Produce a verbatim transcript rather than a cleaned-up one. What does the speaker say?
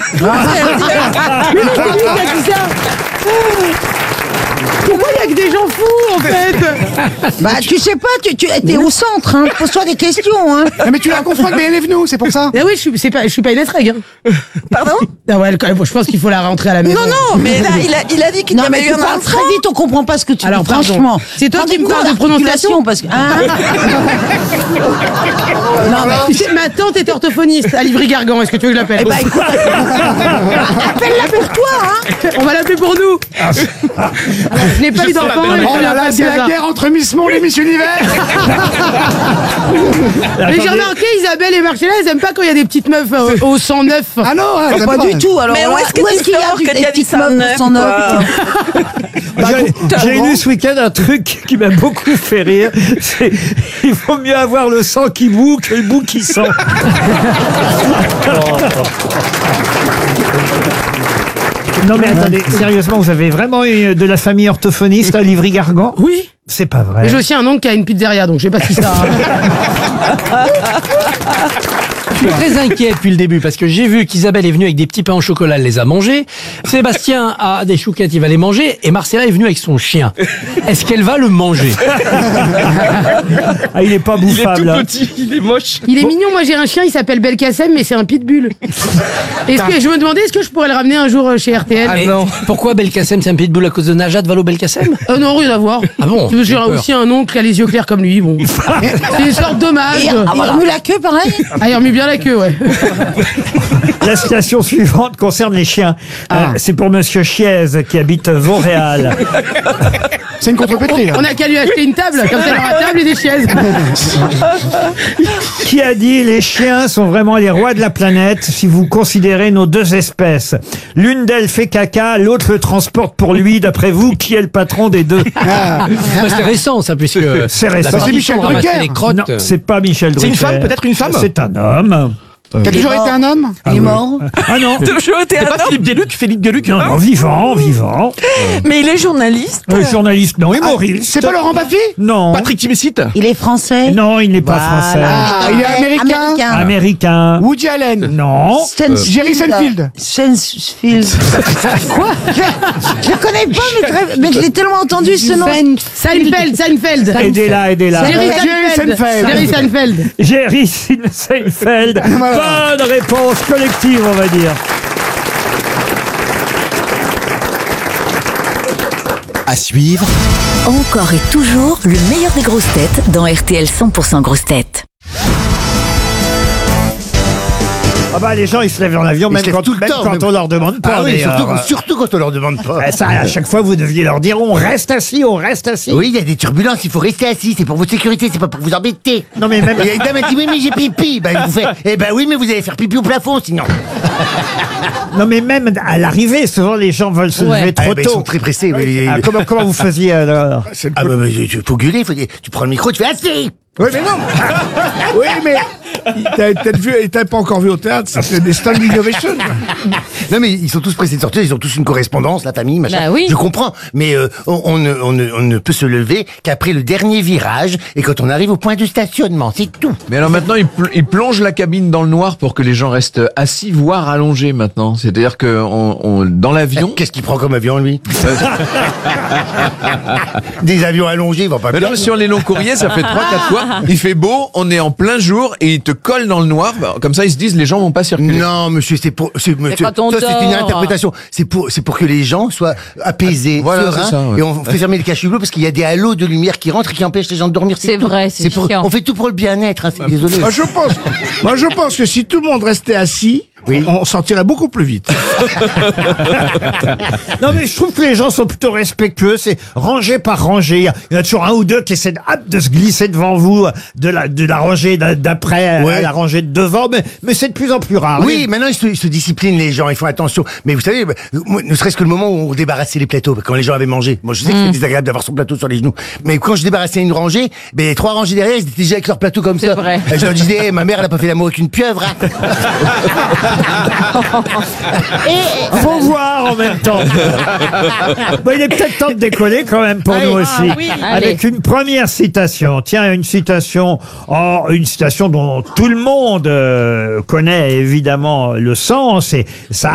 Mais c'est lui qui a dit ça. Pourquoi il y a que des gens fous, en fait? Bah, tu sais pas, tu, tu es au centre, hein. Pose-toi des questions, hein. Ah, mais tu la confonds avec B L F nous, c'est pour ça. Ah oui, je suis, c'est pas, je suis pas une estrègue, hein. Pardon? Ah ouais, quand même, je pense qu'il faut la rentrer à la maison. Non, non, mais là, il a, il a dit qu'il y Non, avait mais eu tu un parles enfant. très vite, on comprend pas ce que tu Alors, dis, pardon. franchement. C'est toi qui me parles de prononciation parce que, hein. Non, mais tu sais, ma tante est orthophoniste à Livry-Gargan. Est-ce que tu veux que je l'appelle? Eh ben, écoute, appelle-la pour toi, hein. On va l'appeler pour nous. Alors, je n'ai pas eu d'enfant. et je Oh suis là un là, peu c'est la bizarre. guerre entre Miss Monde et Miss Univers. Mais j'ai remarqué, Isabelle et Marcella, elles aiment pas quand il y a des petites meufs euh, au cent neuf. Ah non, hein, t'aimes Pas du tout, alors. Mais où là, est-ce que tu qu'il y a sors du- que des tu as dit petites ça meufs neuf, au cent neuf? J'ai- J'ai lu ce week-end un truc qui m'a beaucoup fait rire. C'est il vaut mieux avoir le sang qui boue que le bout qui sent. Non mais attendez, sérieusement, vous avez vraiment eu de la famille orthophoniste à Livry-Gargan? Oui. C'est pas vrai. Mais j'ai aussi un oncle qui a une pizzeria, donc je sais pas si ça. Je suis très inquiet depuis le début parce que j'ai vu qu'Isabelle est venue avec des petits pains au chocolat, elle les a mangés. Sébastien a des chouquettes, il va les manger. Et Marcella est venue avec son chien. Est-ce qu'elle va le manger? Ah, il est pas bouffable. hein. il est moche. Il est mignon, moi j'ai un chien, il s'appelle Belkacem, mais c'est un pitbull. Est-ce que je me demandais, est-ce que je pourrais le ramener un jour chez R T L? Mais pourquoi Belkacem, c'est un pitbull à cause de Najat Vallaud-Belkacem? Euh, non, rien à voir. Ah bon? J'ai J'ai peur. aussi un oncle qui a les yeux clairs comme lui, bon. C'est une sorte d'hommage. Et il remue la queue, pareil? Ah, il remue bien la queue, ouais. La citation suivante concerne les chiens. Euh, c'est pour Monsieur Chiez qui habite Vauréal. C'est une contrepétrie, là. On a qu'à lui acheter une table, comme ça il aura table et des chaises. Qui a dit les chiens sont vraiment les rois de la planète si vous considérez nos deux espèces. L'une d'elles fait caca, l'autre le transporte pour lui. D'après vous, qui est le patron des deux? Bah, c'est récent ça, puisque C'est récent. la C'est tradition Michel de ramasser Drucker. les crottes. Non, c'est pas Michel Drucker. C'est une femme, peut-être une femme C'est un homme. T'as toujours été un homme? Il est mort. Ah non. Toujours été C'est un pas homme, Philippe Gueluc, Philippe Gueluc, Non, hein non, vivant, vivant. mais il est journaliste. Euh, journaliste, non, humoriste. C'est pas Laurent Baffy? Non. Patrick Timsit. Il est français. Non, il n'est pas Voilà. français. Ah, il est américain? Américain. Américain. Woody Allen? Non. Stansfield. Jerry Seinfeld. Stansfield. Quoi? Je le connais pas, mais, très- mais je l'ai tellement entendu ce nom. Seinfeld, Seinfeld. Aidez-la, aidez-la. Jerry Jerry Seinfeld. Seinfeld. Jerry Seinfeld. Jerry Seinfeld. Bonne réponse collective, on va dire. À suivre, Encore et toujours le meilleur des grosses têtes dans R T L cent pour cent grosses têtes. Ah bah les gens ils se lèvent dans l'avion Ils même se lèvent quand, tout le même temps, quand même. on leur demande pas. Ah oui, d'ailleurs. surtout, surtout quand on leur demande pas. Ah, ça, à chaque fois vous deviez leur dire on reste assis, on reste assis. Oui, il y a des turbulences, il faut rester assis, c'est pour votre sécurité, c'est pas pour vous embêter. Non mais même. Il y a une dame qui dit oui mais j'ai pipi, ben vous faites, eh ben oui mais vous allez faire pipi au plafond sinon. Non mais même à l'arrivée, souvent les gens veulent se Ouais. lever trop Ah, ben, ils tôt. sont très pressés. oui. Ah, comment, comment vous faisiez alors? Ah bah, bah, il faut gueuler, faut dire- tu prends le micro, tu fais assis. Oui, mais non. Oui, mais t'as peut-être vu, t'as pas encore vu au théâtre, ça fait des standing ovations. Non mais ils sont tous pressés de sortir, ils ont tous une correspondance, la famille, machin. Bah oui. Je comprends, mais euh, on, on ne, on, ne, on ne peut se lever qu'après le dernier virage et quand on arrive au point de stationnement, c'est tout. Mais alors maintenant, il, pl- il plonge la cabine dans le noir pour que les gens restent assis, voire allongés maintenant. C'est-à-dire que on, on, dans l'avion... Qu'est-ce qu'il prend comme avion lui? Des avions allongés, ils vont pas Mais bien. non, sur les longs courriers, ça fait trois, quatre fois. Il fait beau, on est en plein jour et il te colle dans le noir. Bah, Comme ça, ils se disent les gens vont pas circuler. Non, monsieur, c'est pour, c'est, monsieur, quand on ça, c'est une dort. interprétation. C'est pour, c'est pour que les gens soient apaisés, Voilà, sereins, c'est ça, ouais. et on fait fermer les cache-hublot parce qu'il y a des halos de lumière qui rentrent et qui empêchent les gens de dormir. C'est tout. vrai, c'est pour, chiant. on fait tout pour le bien-être, hein, c'est désolé. Moi, je pense, moi, je pense que si tout le monde restait assis, Oui. on sortirait beaucoup plus vite. Non mais je trouve que les gens sont plutôt respectueux, c'est rangée par rangée. Il y a- il y en a toujours un ou deux qui essaient de, hâte de se glisser devant vous, de la, de la rangée d'a- d'après à Ouais. la rangée de devant, mais, mais c'est de plus en plus rare. Oui, maintenant ils se, ils se disciplinent les gens, ils font attention. Mais vous savez, bah, moi, ne serait-ce que le moment où on débarrassait les plateaux, quand les gens avaient mangé. Moi je sais que c'est désagréable d'avoir son plateau sur les genoux. Mais quand je débarrassais une rangée, ben, les trois rangées derrière, ils étaient déjà avec leur plateau comme ça. vrai. Et je leur disais, hey, ma mère elle a pas fait l'amour avec une pieuvre. Hein. Faut voir en même temps. Bon, il est peut-être temps de décoller quand même pour nous aussi. ah oui, Avec une première citation. Tiens, une citation, oh, une citation dont tout le monde euh, connaît évidemment le sens et ça